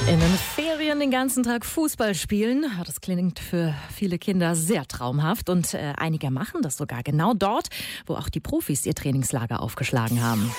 In den Ferien den ganzen Tag Fußball spielen, das klingt für viele Kinder sehr traumhaft und einige machen das sogar genau dort, wo auch die Profis ihr Trainingslager aufgeschlagen haben.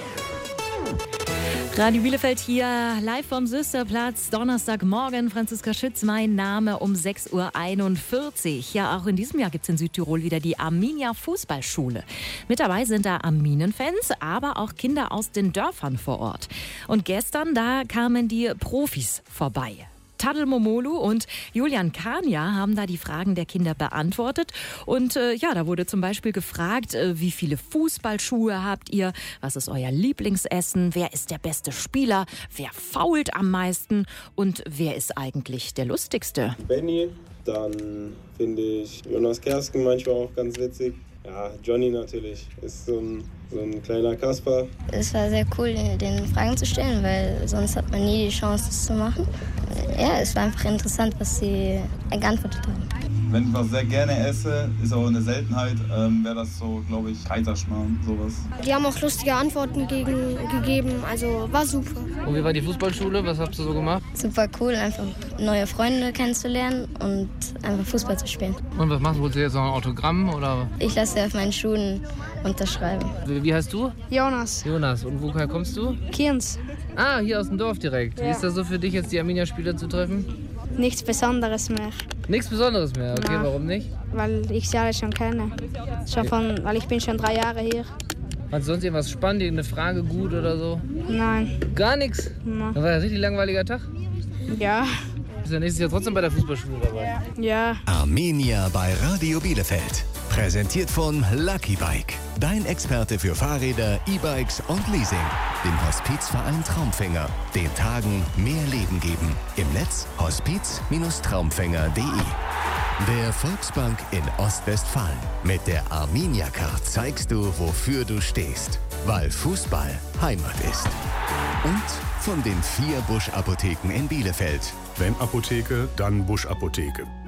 Radio Bielefeld hier live vom Süsterplatz, Donnerstagmorgen. Franziska Schütz, mein Name, um 6.41 Uhr. Ja, auch in diesem Jahr gibt es in Südtirol wieder die Arminia Fußballschule. Mit dabei sind da Arminen-Fans, aber auch Kinder aus den Dörfern vor Ort. Und gestern, da kamen die Profis vorbei. Tadel Momolu und Julian Kania haben da die Fragen der Kinder beantwortet. Und da wurde zum Beispiel gefragt, wie viele Fußballschuhe habt ihr? Was ist euer Lieblingsessen? Wer ist der beste Spieler? Wer fault am meisten? Und wer ist eigentlich der Lustigste? Benny, dann finde ich Jonas Kersken manchmal auch ganz witzig. Ja, Johnny natürlich, ist so ein kleiner Kasper. Es war sehr cool, den Fragen zu stellen, weil sonst hat man nie die Chance, das zu machen. Ja, es war einfach interessant, was sie geantwortet haben. Wenn ich was sehr gerne esse, ist auch eine Seltenheit, wäre das so, glaube ich, Kaiserschmarrn, sowas. Die haben auch lustige Antworten gegeben, also war super. Und wie war die Fußballschule? Was habt ihr so gemacht? Super cool, einfach neue Freunde kennenzulernen und einfach Fußball zu spielen. Und was machst du? Holst du jetzt noch ein Autogramm? Oder? Ich lasse auf meinen Schuhen unterschreiben. Wie heißt du? Jonas. Jonas. Und woher kommst du? Kienz. Ah, hier aus dem Dorf direkt. Ja. Wie ist das so für dich, jetzt die Arminia-Spieler zu treffen? Nichts Besonderes mehr. Nichts Besonderes mehr? Okay, ja. Warum nicht? Weil ich sie alle schon kenne. Weil ich bin schon 3 Jahre hier. Fandest du sonst irgendwas spannend, irgendeine Frage gut oder so? Nein. Gar nichts? Nein. Das war ein richtig langweiliger Tag? Ja. Bist du nächstes Jahr trotzdem bei der Fußballschule dabei? Ja. Arminia bei Radio Bielefeld. Präsentiert von Lucky Bike. Dein Experte für Fahrräder, E-Bikes und Leasing. Dem Hospizverein Traumfänger. Den Tagen mehr Leben geben. Im Netz hospiz-traumfänger.de. Der Volksbank in Ostwestfalen. Mit der Arminia-Card zeigst du, wofür du stehst. Weil Fußball Heimat ist. Und von den 4 Busch-Apotheken in Bielefeld. Wenn Apotheke, dann Busch-Apotheke.